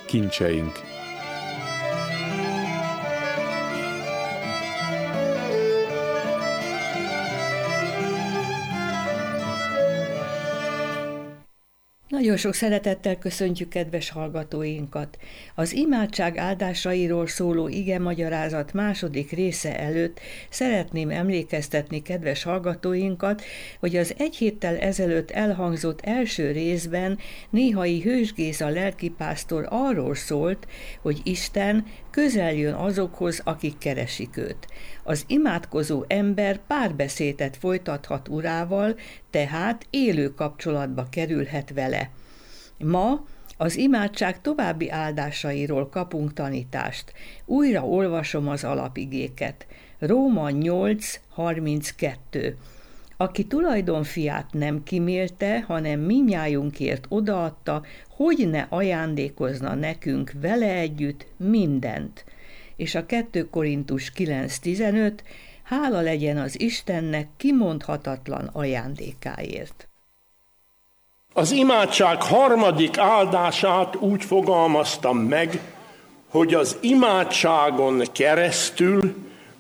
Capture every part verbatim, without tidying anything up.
kincseink. Nagyon sok szeretettel köszöntjük kedves hallgatóinkat. Az imádság áldásairól szóló igemagyarázat második része előtt szeretném emlékeztetni kedves hallgatóinkat, hogy az egy héttel ezelőtt elhangzott első részben Néhai Hős Géza lelkipásztor arról szólt, hogy Isten közel jön azokhoz, akik keresik őt. Az imádkozó ember párbeszédet folytathat Urával, tehát élő kapcsolatba kerülhet vele. Ma az imádság további áldásairól kapunk tanítást. Újra olvasom az alapigéket. Róma nyolc harminckettő. Aki tulajdonfiát nem kimélte, hanem mindnyájunkért odaadta, hogy ne ajándékozna nekünk vele együtt mindent. És a kettő Korintus kilenc tizenöt, hála legyen az Istennek kimondhatatlan ajándékáért. Az imádság harmadik áldását úgy fogalmaztam meg, hogy az imádságon keresztül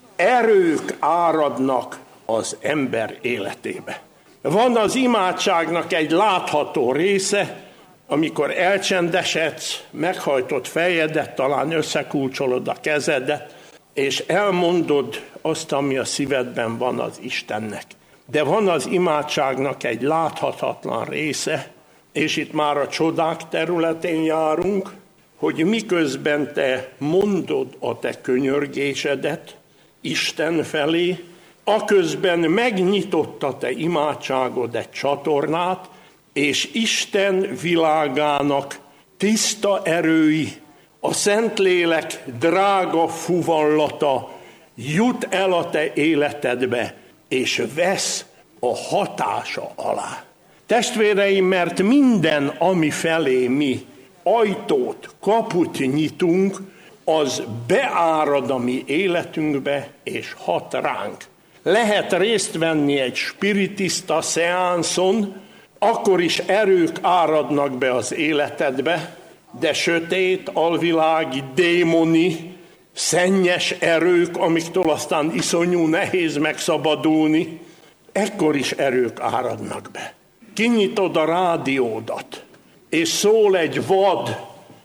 erők áradnak az ember életébe. Van az imádságnak egy látható része, amikor elcsendesedsz, meghajtott fejedet, talán összekulcsolod a kezedet, és elmondod azt, ami a szívedben van az Istennek. De van az imádságnak egy láthatatlan része, és itt már a csodák területén járunk, hogy miközben te mondod a te könyörgésedet Isten felé, aközben megnyitott a te imádságod egy csatornát, és Isten világának tiszta erői, a Szentlélek drága fuvallata jut el a te életedbe, és vesz a hatása alá. Testvéreim, mert minden, ami felé mi ajtót, kaput nyitunk, az beárad a mi életünkbe, és hat ránk. Lehet részt venni egy spiritista szeánszon, akkor is erők áradnak be az életedbe, de sötét, alvilági, démoni, szennyes erők, amiktől aztán iszonyú nehéz megszabadulni, ekkor is erők áradnak be. Kinyitod a rádiódat, és szól egy vad,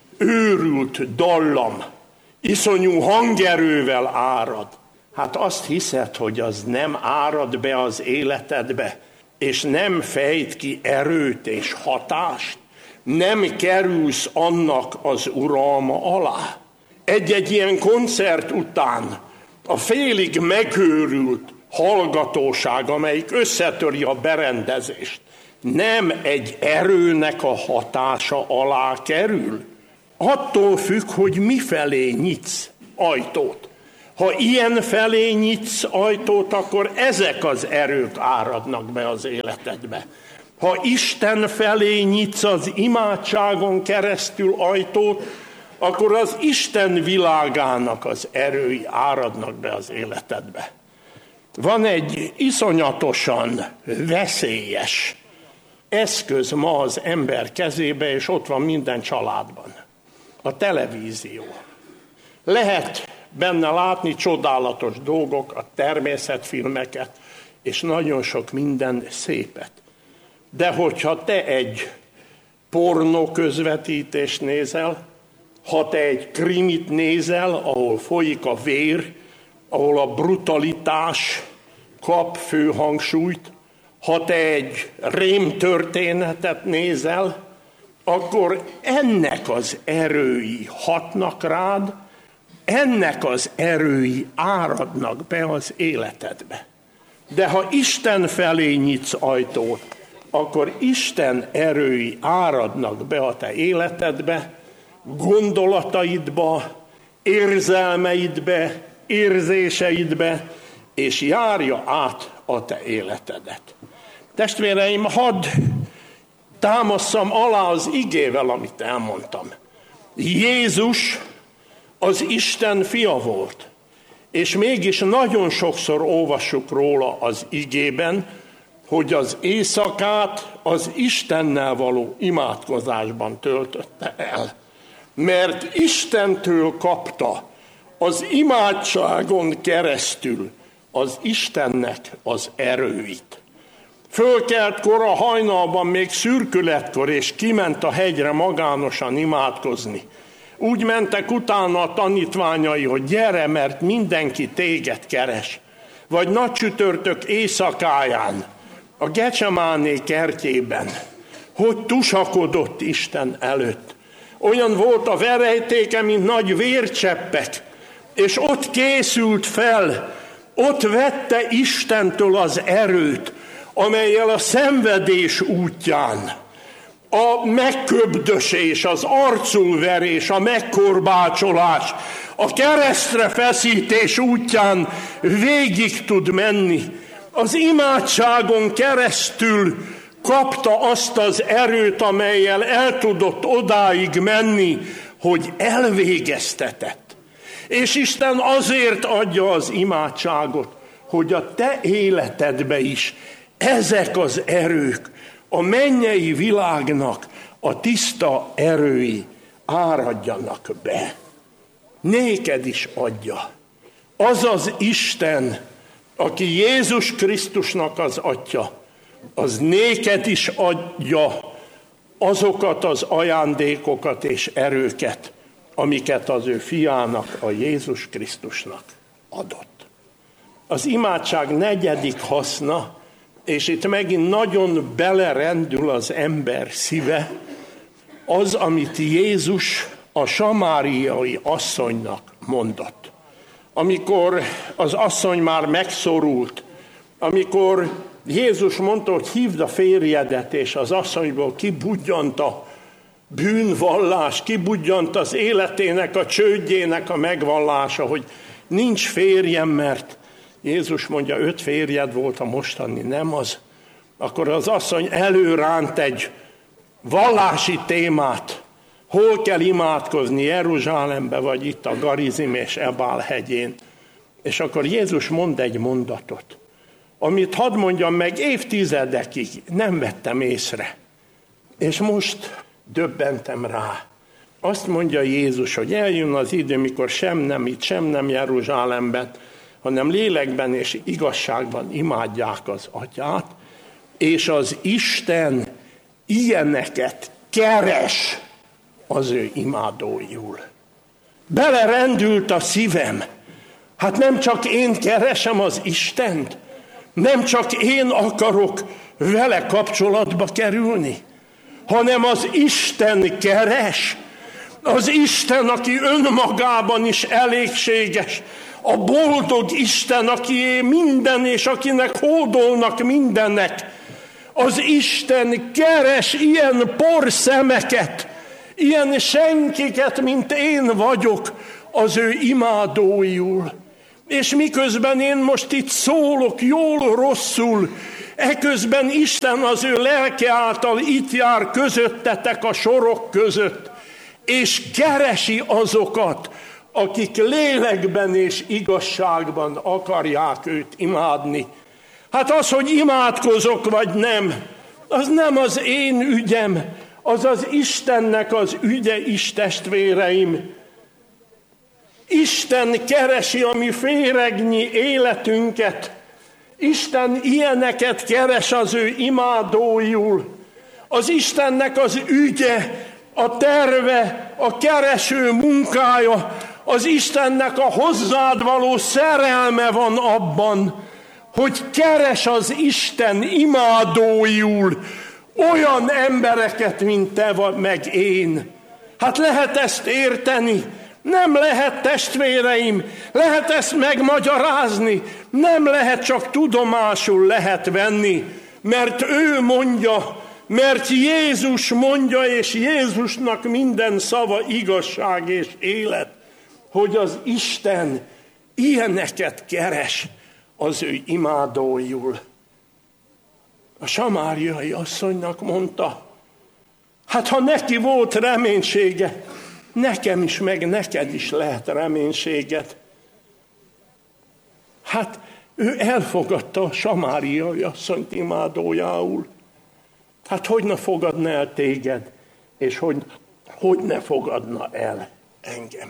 őrült dallam, iszonyú hangerővel árad. Hát azt hiszed, hogy az nem árad be az életedbe, és nem fejt ki erőt és hatást, nem kerülsz annak az uralma alá. Egy-egy ilyen koncert után a félig megőrült hallgatóság, amelyik összetöri a berendezést, nem egy erőnek a hatása alá kerül. Attól függ, hogy mifelé nyitsz ajtót. Ha ilyen felé nyitsz ajtót, akkor ezek az erők áradnak be az életedbe. Ha Isten felé nyitsz az imádságon keresztül ajtót, akkor az Isten világának az erői áradnak be az életedbe. Van egy iszonyatosan veszélyes eszköz ma az ember kezébe, és ott van minden családban. A televízió. Lehet benne látni csodálatos dolgok, a természetfilmeket, és nagyon sok minden szépet. De hogyha te egy pornó közvetítést nézel, ha te egy krimit nézel, ahol folyik a vér, ahol a brutalitás kap főhangsúlyt, ha te egy rémtörténetet nézel, akkor ennek az erői hatnak rád, ennek az erői áradnak be az életedbe. De ha Isten felé nyitsz ajtót, akkor Isten erői áradnak be a te életedbe, gondolataidba, érzelmeidbe, érzéseidbe, és járja át a te életedet. Testvéreim, hadd támasszam alá az igével, amit elmondtam. Jézus az Isten fia volt, és mégis nagyon sokszor olvassuk róla az igében, hogy az éjszakát az Istennel való imádkozásban töltötte el. mert Istentől kapta az imádságon keresztül az Istennek az erőit. Fölkelt kora hajnalban, még szürkületkor, és kiment a hegyre magánosan imádkozni. Úgy mentek utána a tanítványai, hogy gyere, mert mindenki téged keres. Vagy nagy csütörtök éjszakáján, a Gecsemáné kertjében, hogy tusakodott Isten előtt. Olyan volt a verejtéke, mint nagy vércseppek, és ott készült fel, ott vette Istentől az erőt, amellyel a szenvedés útján, a megköbdösés, az arculverés, a megkorbácsolás, a keresztre feszítés útján végig tud menni. Az imádságon keresztül kapta azt az erőt, amellyel el tudott odáig menni, hogy elvégeztetett. És Isten azért adja az imádságot, hogy a te életedbe is ezek az erők, a mennyei világnak a tiszta erői áradjanak be. Néked is adja. Az az Isten, aki Jézus Krisztusnak az Atya, az néked is adja azokat az ajándékokat és erőket, amiket az ő fiának, a Jézus Krisztusnak adott. Az imádság negyedik haszna, és itt megint nagyon belerendül az ember szíve, az, amit Jézus a samáriai asszonynak mondott. Amikor az asszony már megszorult, amikor Jézus mondta, hogy hívd a férjedet, és az asszonyból kibudjant a bűnvallás, kibudjant az életének, a csődjének a megvallása, hogy nincs férjem, mert Jézus mondja, öt férjed volt, a mostani nem az. Akkor az asszony előránt egy vallási témát, hol kell imádkozni, Jeruzsálembe, vagy itt a Garizim és Ebál hegyén. És akkor Jézus mond egy mondatot, amit hadd mondjam meg, évtizedekig nem vettem észre. És most döbbentem rá. Azt mondja Jézus, hogy eljön az idő, mikor sem nem itt, sem nem Jeruzsálemben, hanem lélekben és igazságban imádják az Atyát, és az Isten ilyeneket keres az ő imádóiul. Belerendült a szívem. Hát nem csak én keresem az Istent, nem csak én akarok vele kapcsolatba kerülni, hanem az Isten keres, az Isten, aki önmagában is elégséges, a boldog Isten, akié minden, és akinek hódolnak mindennek. Az Isten keres ilyen porszemeket, ilyen senkiket, mint én vagyok, az ő imádóiul. És miközben én most itt szólok, jól, rosszul, eközben Isten az ő lelke által itt jár közöttetek a sorok között, és keresi azokat, akik lélekben és igazságban akarják őt imádni. Hát az, hogy imádkozok vagy nem, az nem az én ügyem, az az Istennek az ügye is, testvéreim. Isten keresi a mi féregnyi életünket. Isten ilyeneket keres az ő imádóiul. Az Istennek az ügye, a terve, a kereső munkája, az Istennek a hozzád való szerelme van abban, hogy keres az Isten imádóiul olyan embereket, mint te vagy meg én. Hát lehet ezt érteni? Nem lehet, testvéreim, lehet ezt megmagyarázni, nem lehet, csak tudomásul lehet venni, mert ő mondja, mert Jézus mondja, és Jézusnak minden szava igazság és élet, hogy az Isten ilyeneket keres az ő imádóiul. A samáriai asszonynak mondta, hát ha neki volt reménysége, nekem is, meg neked is lehet reménységed. Hát ő elfogadta a samáriai asszonyt imádójául. Hát hogy ne fogadna el téged, és hogy hogy ne fogadna el engem.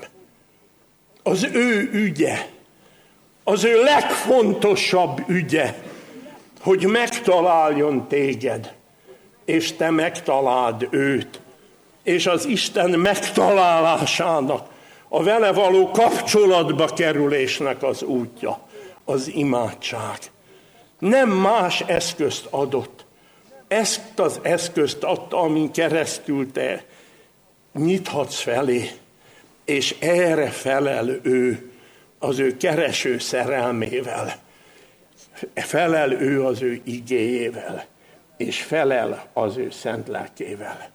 Az ő ügye, az ő legfontosabb ügye, hogy megtaláljon téged, és te megtaláld őt. És az Isten megtalálásának, a vele való kapcsolatba kerülésnek az útja, az imádság. Nem más eszközt adott. Ezt az eszközt adta, amin keresztül te nyithatsz felé, és erre felel ő az ő kereső szerelmével. Felel ő az ő igéjével, és felel az ő szent lelkével.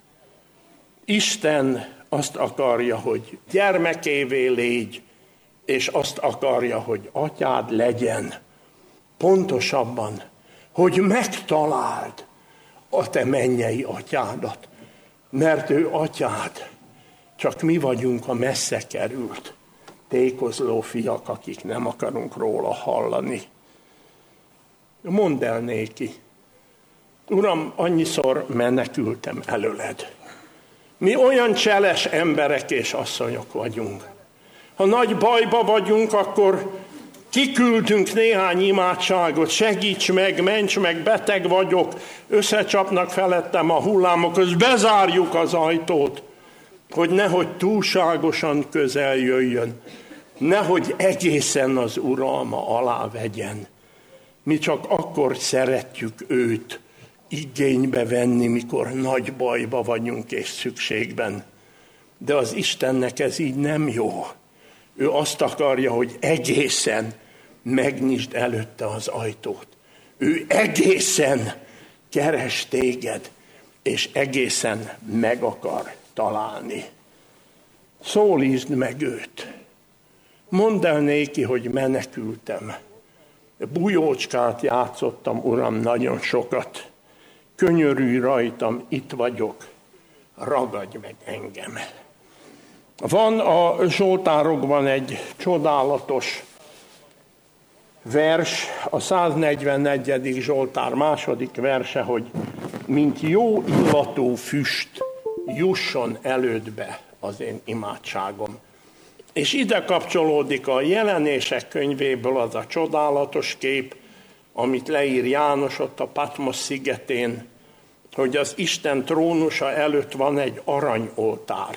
Isten azt akarja, hogy gyermekévé légy, és azt akarja, hogy atyád legyen. Pontosabban, hogy megtaláld a te mennyei atyádat, mert ő atyád, csak mi vagyunk a messze került tékozló fiak, akik nem akarunk róla hallani. Mondd el néki, Uram, annyiszor menekültem előled. Mi olyan cseles emberek és asszonyok vagyunk. Ha nagy bajba vagyunk, akkor kiküldünk néhány imádságot, segíts meg, ments meg, beteg vagyok, összecsapnak felettem a hullámok, az bezárjuk az ajtót, hogy nehogy túlságosan közel jöjjön, nehogy egészen az uralma alá vegyen. Mi csak akkor szeretjük őt igénybe venni, mikor nagy bajba vagyunk és szükségben. De az Istennek ez így nem jó. Ő azt akarja, hogy egészen megnyisd előtte az ajtót. Ő egészen keres téged, és egészen meg akar találni. Szólítsd meg őt. Mondd el néki, hogy menekültem. Bujócskát játszottam, Uram, nagyon sokat. Könyörülj rajtam, itt vagyok. Ragadj meg engem. Van a Zsoltárokban egy csodálatos vers, a száznegyvennegyedik Zsoltár második verse, hogy mint jó illatú füst jusson elődbe az én imádságom. És ide kapcsolódik a Jelenések könyvéből az a csodálatos kép, amit leír János ott a Patmos szigetén, hogy az Isten trónusa előtt van egy aranyoltár.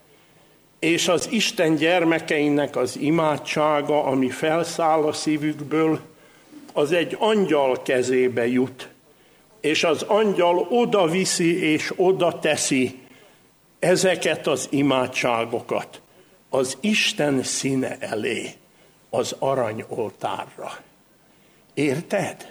És az Isten gyermekeinek az imádsága, ami felszáll a szívükből, az egy angyal kezébe jut. És az angyal oda viszi és oda teszi ezeket az imádságokat az Isten színe elé, az aranyoltárra. Érted?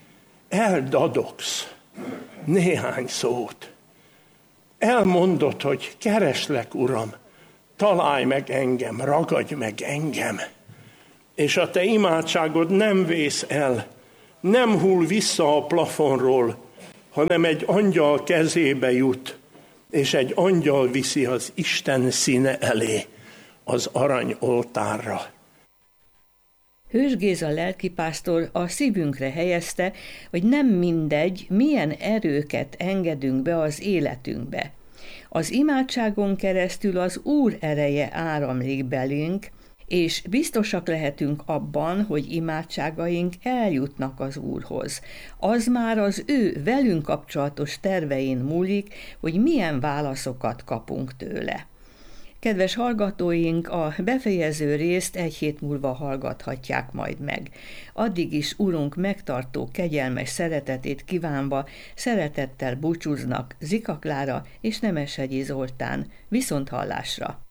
Eldadogsz néhány szót. Elmondod, hogy kereslek, Uram, találj meg engem, ragadj meg engem. És a te imádságod nem vész el, nem hull vissza a plafonról, hanem egy angyal kezébe jut, és egy angyal viszi az Isten színe elé, az aranyoltárra. Hős Géza lelkipásztor a szívünkre helyezte, hogy nem mindegy, milyen erőket engedünk be az életünkbe. Az imádságon keresztül az Úr ereje áramlik belénk, és biztosak lehetünk abban, hogy imádságaink eljutnak az Úrhoz. Az már az ő velünk kapcsolatos tervein múlik, hogy milyen válaszokat kapunk tőle. Kedves hallgatóink, a befejező részt egy hét múlva hallgathatják majd meg. Addig is Urunk megtartó, kegyelmes szeretetét kívánva szeretettel búcsúznak Zika Klára és Nemeshegyi Zoltán. Viszonthallásra!